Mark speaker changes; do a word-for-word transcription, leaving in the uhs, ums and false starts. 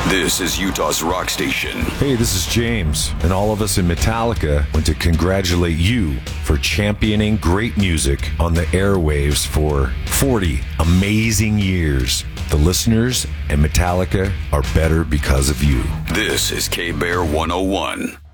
Speaker 1: This is Utah's rock station.
Speaker 2: Hey, this is James, and all of us in Metallica want to congratulate you for championing great music on the airwaves for forty amazing years. The listeners and Metallica are better because of you.
Speaker 1: This is K-Bear one oh one.